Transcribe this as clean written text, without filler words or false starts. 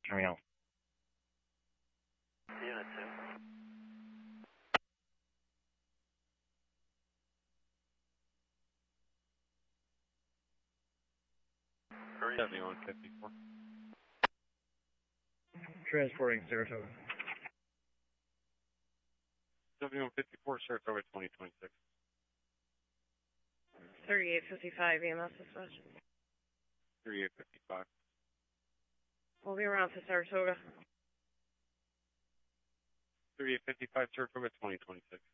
Carry on. Unit 2. 7154. Transporting Saratoga. 7154, Saratoga 2026. 3855 EMS dispatch. 3855. We'll be around to Saratoga. 3855, Saratoga 2026.